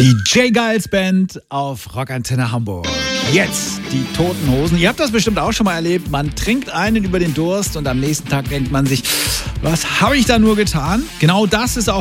Die J-Geils Band auf Rockantenne Hamburg. Jetzt die Toten Hosen. Ihr habt das bestimmt auch schon mal erlebt. Man trinkt einen über den Durst und am nächsten Tag denkt man sich, was habe ich da nur getan? Genau das ist auch